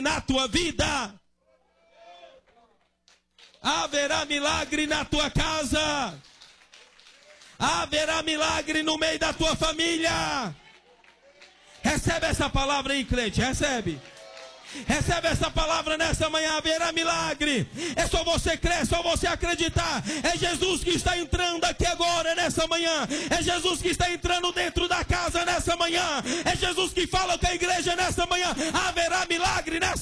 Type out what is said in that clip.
na tua vida. Haverá milagre na tua casa. Haverá milagre no meio da tua família. Recebe essa palavra aí, crente, recebe. Recebe essa palavra nessa manhã, haverá milagre. É só você crer, é só você acreditar. É Jesus que está entrando aqui agora, nessa manhã. É Jesus que está entrando dentro da casa nessa manhã. É Jesus que fala com a igreja nessa manhã. Haverá milagre nessa